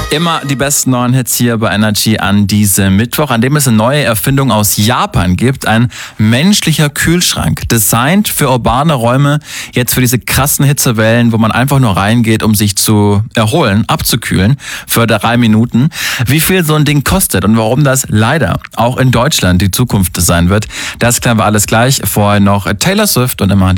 Immer die besten neuen Hits hier bei Energy an diesem Mittwoch, an dem es eine neue Erfindung aus Japan gibt. Ein menschlicher Kühlschrank, designt für urbane Räume, jetzt für diese krassen Hitzewellen, wo man einfach nur reingeht, um sich zu erholen, abzukühlen für 3 Minuten. Wie viel so ein Ding kostet und warum das leider auch in Deutschland die Zukunft sein wird, das klären wir alles gleich. Vorher noch Taylor Swift und immer